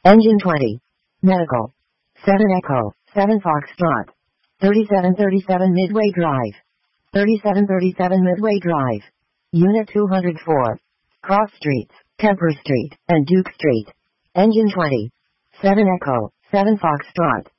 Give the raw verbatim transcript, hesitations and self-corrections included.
Engine twenty. Medical. seven Echo, seven Foxtrot. thirty-seven thirty-seven Midway Drive. thirty-seven thirty-seven Midway Drive. Unit two hundred four. Cross Streets, Kemper Street, and Duke Street. Engine twenty. seven Echo, seven Foxtrot.